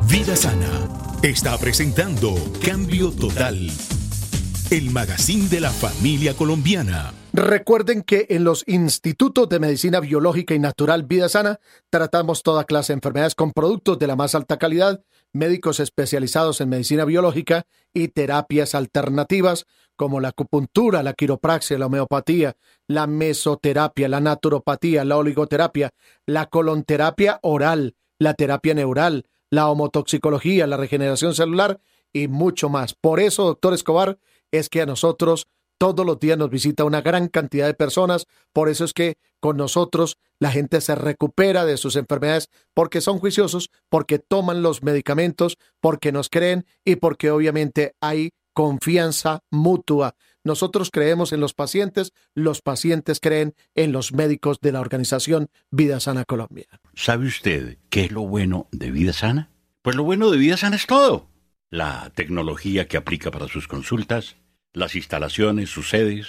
Vida Sana está presentando Cambio Total, el magazine de la familia colombiana. Recuerden que en los institutos de medicina biológica y natural Vida Sana tratamos toda clase de enfermedades con productos de la más alta calidad, médicos especializados en medicina biológica y terapias alternativas como la acupuntura, la quiropraxia, la homeopatía, la mesoterapia, la naturopatía, la oligoterapia, la colonterapia oral, la terapia neural, la homotoxicología, la regeneración celular y mucho más. Por eso, doctor Escobar, es que a nosotros todos los días nos visita una gran cantidad de personas. Por eso es que con nosotros la gente se recupera de sus enfermedades porque son juiciosos, porque toman los medicamentos, porque nos creen y porque obviamente hay confianza mutua. Nosotros creemos en los pacientes creen en los médicos de la organización Vida Sana Colombia. ¿Sabe usted qué es lo bueno de Vida Sana? Pues lo bueno de Vida Sana es todo. La tecnología que aplica para sus consultas, las instalaciones, sus sedes,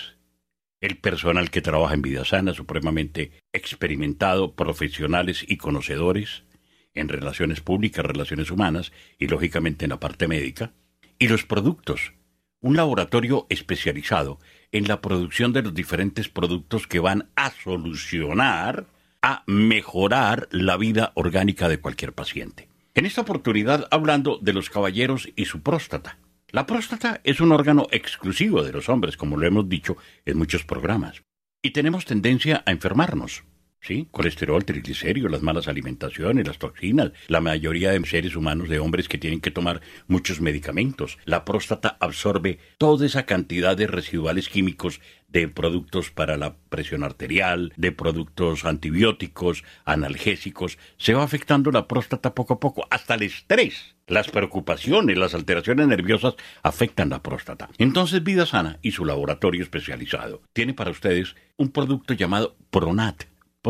el personal que trabaja en Vida Sana, supremamente experimentado, profesionales y conocedores en relaciones públicas, relaciones humanas y lógicamente en la parte médica, y los productos. Un laboratorio especializado en la producción de los diferentes productos que van a solucionar, a mejorar la vida orgánica de cualquier paciente. En esta oportunidad hablando de los caballeros y su próstata. La próstata es un órgano exclusivo de los hombres, como lo hemos dicho en muchos programas. Y tenemos tendencia a enfermarnos. ¿Sí? Colesterol, triglicéridos, las malas alimentaciones, las toxinas, la mayoría de seres humanos, de hombres que tienen que tomar muchos medicamentos. La próstata absorbe toda esa cantidad de residuales químicos de productos para la presión arterial, de productos antibióticos, analgésicos. Se va afectando la próstata poco a poco, hasta el estrés. Las preocupaciones, las alteraciones nerviosas afectan la próstata. Entonces Vida Sana y su laboratorio especializado tiene para ustedes un producto llamado ProNat,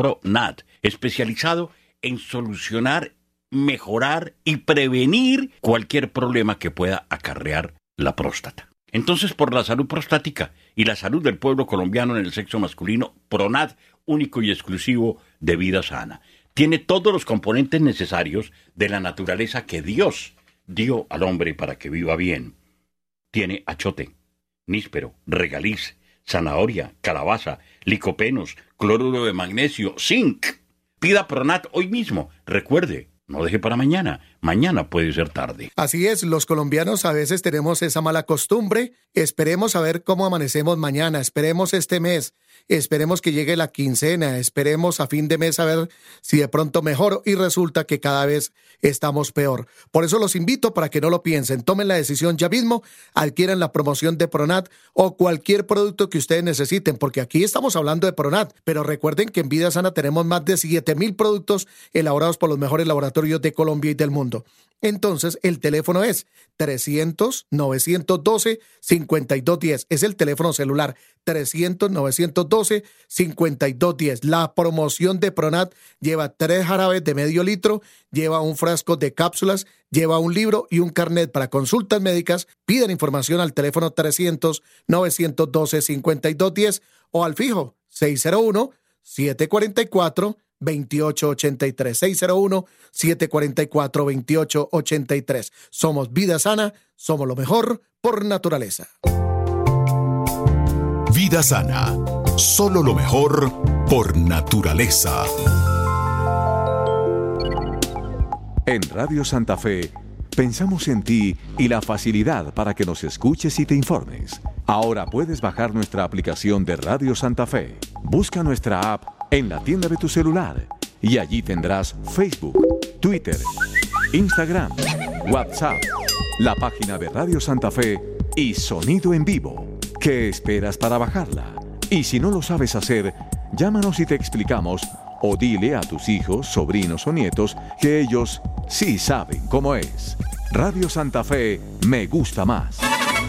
especializado en solucionar, mejorar y prevenir cualquier problema que pueda acarrear la próstata. Entonces, por la salud prostática y la salud del pueblo colombiano en el sexo masculino, ProNat, único y exclusivo de Vida Sana, tiene todos los componentes necesarios de la naturaleza que Dios dio al hombre para que viva bien. Tiene achote, níspero, regaliz, zanahoria, calabaza, licopenos, cloruro de magnesio, zinc. Pida ProNat hoy mismo. Recuerde, no deje para mañana. Mañana puede ser tarde. Así es, los colombianos a veces tenemos esa mala costumbre. Esperemos a ver cómo amanecemos mañana. Esperemos este mes. Esperemos que llegue la quincena. Esperemos a fin de mes a ver si de pronto mejoro. Y resulta que cada vez estamos peor. Por eso los invito para que no lo piensen. Tomen la decisión ya mismo. Adquieran la promoción de ProNat o cualquier producto que ustedes necesiten. Porque aquí estamos hablando de ProNat. Pero recuerden que en Vida Sana tenemos más de 7,000 productos elaborados por los mejores laboratorios de Colombia y del mundo. Entonces, el teléfono es 300-912-5210. Es el teléfono celular 300-912-5210. La promoción de ProNat lleva 3 jarabes de medio litro, lleva un frasco de cápsulas, lleva un libro y un carnet para consultas médicas. Pidan información al teléfono 300-912-5210 o al fijo 601-744-2883, 601-744-2883. Somos Vida Sana, somos lo mejor por naturaleza. Vida Sana, solo lo mejor por naturaleza. En Radio Santa Fe, pensamos en ti y la facilidad para que nos escuches y te informes. Ahora puedes bajar nuestra aplicación de Radio Santa Fe. Busca nuestra app en la tienda de tu celular y allí tendrás Facebook, Twitter, Instagram, WhatsApp, la página de Radio Santa Fe y sonido en vivo. ¿Qué esperas para bajarla? Y si no lo sabes hacer, llámanos y te explicamos o dile a tus hijos, sobrinos o nietos que ellos sí saben cómo es. Radio Santa Fe me gusta más.